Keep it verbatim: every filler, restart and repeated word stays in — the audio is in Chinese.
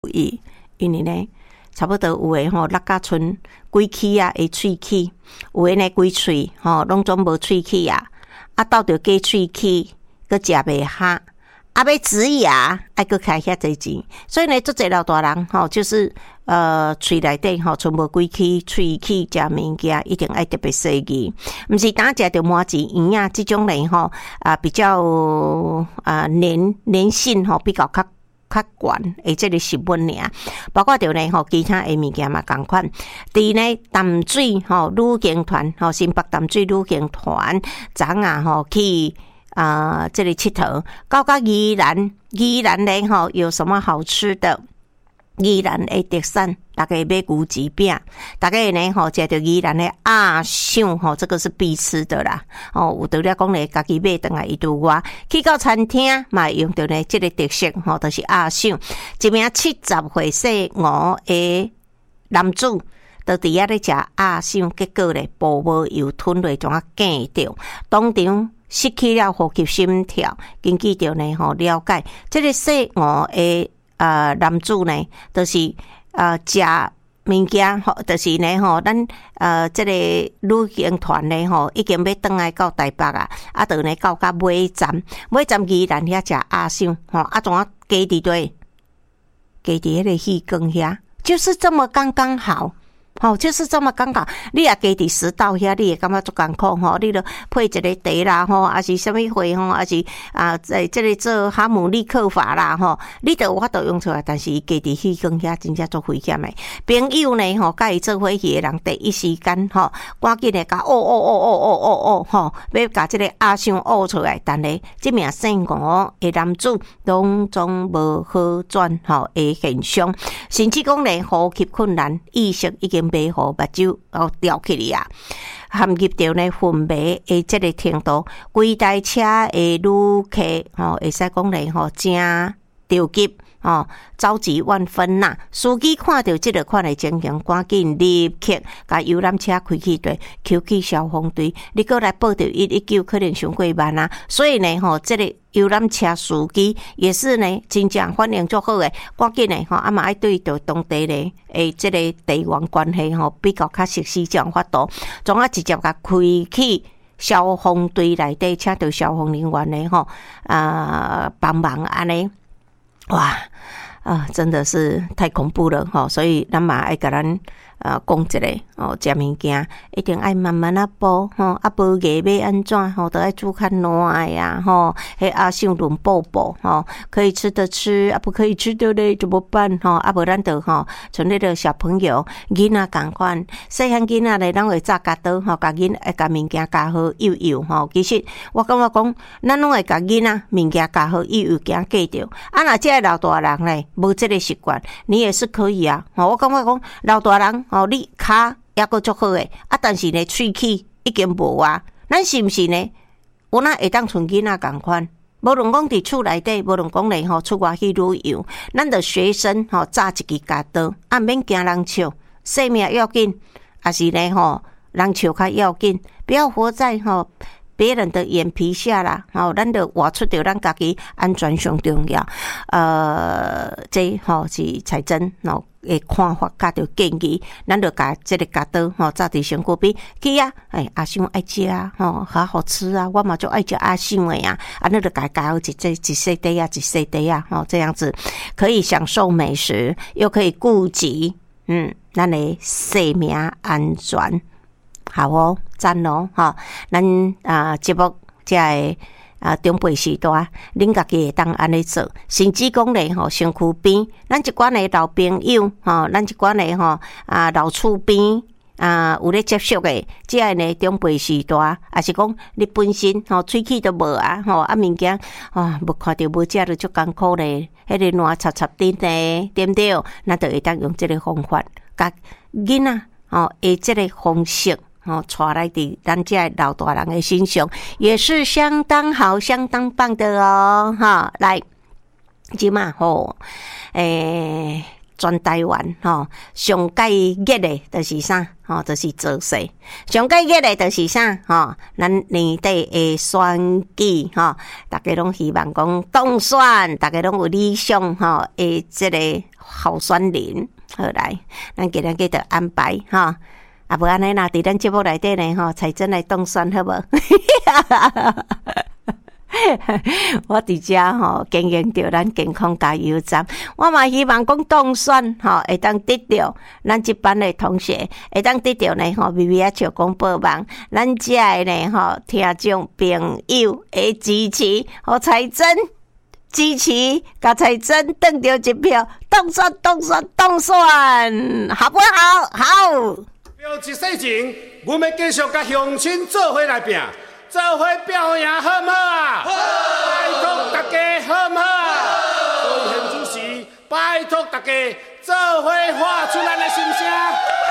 意，因为呢，差不多有诶吼，六甲剩规齿啊，诶喙齿，有诶呢规喙吼，拢总无喙齿啊，啊斗着加喙齿，佮食袂下。啊，要植牙，爱搁开遐侪钱，所以呢，足侪老大人吼，就是呃，喙内底吼，剩无几齿，喙齿食物件一定爱特别细记，毋是打食着满钱圆啊，即种类吼啊，比较啊粘粘性吼比较较较悬，诶，即个食物尔，包括着呢吼，其他诶物件嘛共款。伫呢淡水吼旅行团吼，新北淡水旅行团，昨啊吼去。啊、呃，这里佚佗，到到宜兰，宜兰呢吼有什么好吃的？宜兰的特产，大家买牛舌饼，大家呢吼食着宜兰的鸭掌吼，这个是必吃的啦。哦，有得了讲咧，家己买倒来伊拄我去到餐厅嘛，用着呢这个特色吼，就是鸭掌。一名七十岁姓吴的男子。就伫遐咧食鸭掌，结果咧步无油吞落，怎啊惊着，当场失去了呼吸心跳。根据着呢吼了解，这个姓吴的呃男子呢，就是呃食物件吼，就是呢吼，咱呃这个旅行团呢吼，已经要转来到台北啊，啊，就呢到甲尾站，尾站宜兰遐食鸭掌吼，啊，怎啊加伫对，加伫迄个戏馆遐，就是这么刚刚好。吼、哦，就是这么刚刚，你也加伫食道遐，你也感觉足艰苦吼。你著配一个茶啦吼，还是什么货吼，还是啊，在这里做哈姆立克法啦吼，你著有法度用出来，但是加伫戏馆遐真正足危险诶。朋友呢吼，甲伊做伙去诶人，第一时间吼，赶紧诶甲哦哦哦哦哦哦哦吼，要甲即个鸭掌挖出来，但呢，即名姓吴诶男子拢总无好转吼诶现象，甚至讲呢呼吸困难，意识已经。白虎目睭哦掉起嚟啊，含入到呢昏迷诶，即个程度，规台车诶旅客吼，会使讲咧吼，真着急哦，着急万分呐、啊！司机看到即个款诶情形，赶紧立刻甲游览车开起队，Q 去消防队，你过来报到一一九，可能伤过慢啊！所以呢，吼，即、这个游览车司机也是呢，真正反应足好诶，赶紧呢，吼，啊嘛爱对着当地咧，诶，即个地缘关系吼，比较较熟悉这种法度，总啊直接甲开去消防队内底，请到消防人员咧，吼，啊帮忙安尼。哇啊，真的是太恐怖了哈！所以咱嘛爱甲咱呃讲一个哦，食物件一定爱慢慢啊煲吼，啊煲鸡要安怎吼，都爱煮较烂呀吼，迄鸭掌轮煲煲吼，可以吃的吃，啊不可以吃的咧怎么办吼？啊无咱就吼，像那个小朋友囡仔共款，细汉囡仔咧，咱会炸咖刀吼，甲囡会甲物件加好幼幼吼。其实我感觉讲，咱拢会甲囡仔物件加好幼幼惊记着，啊若即个老大人咧。无这个习惯，你也是可以啊！我感觉讲老大人哦，你骹也够足好诶，啊，但是呢，喙齿已经无啊。咱是毋是呢？有哪会当像囡仔共款？无论讲伫厝内底，无论讲咧吼，出外去旅游，咱着随身吼炸一支家刀，啊，免惊人笑，性命要紧，还是呢吼，人笑较要紧，不要活在吼。别人的眼皮下啦，吼，咱就活出着咱家己安全上重要。呃，这吼是彩珍吼诶看法，甲着建议，咱就甲这个家刀吼炸伫身躯边去啊，哎，鸭掌爱食啊，吼，好好吃啊，我嘛就爱食鸭掌诶呀，啊，那就甲加好一这一细块啊，一细块啊，吼，这样子可以享受美食，又可以顾及嗯咱的生命安全。好哦，赞哦，哈！咱啊节目即个啊中辈时代，恁家己会当安尼做，甚至讲咧吼，身躯边，咱一寡诶老朋友，吼，咱一寡诶吼啊老厝边啊有咧接触诶，即个呢中辈时代，也是讲你本身吼喙齿都无啊，吼啊物件啊，无看到无食就足艰苦咧，迄个烂插插顶咧，对不对？咱就会当用即个方法，甲囡仔吼，以即个方式。哦，带来伫咱这老大人的身上，也是相当好、相当棒的哦。哈，来，即嘛吼，诶， 全台湾吼上介热的，就是啥？吼，就是造势。上介热的，就是啥？吼，咱年底的选举吼，大家拢希望讲当选，大家拢有理想吼的这个候选人。好来，咱今日记得安排吼。啊，无安尼啦，伫咱节目内底呢吼，才真来当选好无？我伫遮吼经营着咱健康加油站，我嘛希望讲当选吼会当得到咱这班的同学会当得到呢吼 V V H 广播网，咱遮的呢吼听众朋友的支持和财政支持，甲财政登着一票，当选当选当选，好不好？好。 标一世情，阮要继续甲乡亲做伙来拼。做伙表赢好唔好啊？好！拜托大家好唔好啊？所以现主席拜托大家做伙发出咱的心声。